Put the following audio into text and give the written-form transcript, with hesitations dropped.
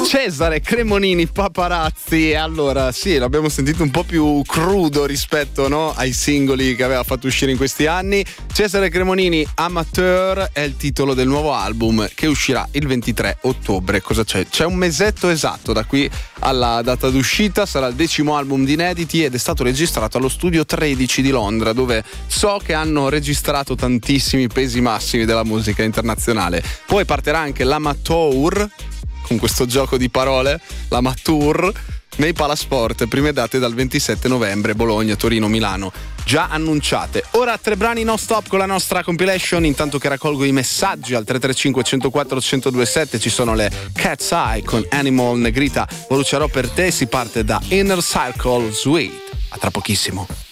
Cesare Cremonini, Paparazzi. Allora, sì, l'abbiamo sentito un po' più crudo rispetto, no, ai singoli che aveva fatto uscire in questi anni. Cesare Cremonini, Amateur è il titolo del nuovo album che uscirà il 23 ottobre. Cosa c'è? C'è un mesetto esatto da qui alla data d'uscita. Sarà il 10° album di inediti ed è stato registrato allo studio 13 di Londra, dove so che hanno registrato tantissimi pesi massimi della musica internazionale. Poi partirà anche l'Amateur, con questo gioco di parole, l'Amateur, nei Palasport, prime date dal 27 novembre, Bologna, Torino, Milano, già annunciate. Ora 3 brani non stop con la nostra compilation, intanto che raccolgo i messaggi al 335 104 1027 ci sono le Cat's Eye con Animal Negrita, lo lucerò per te, si parte da Inner Circle Suite. A tra pochissimo.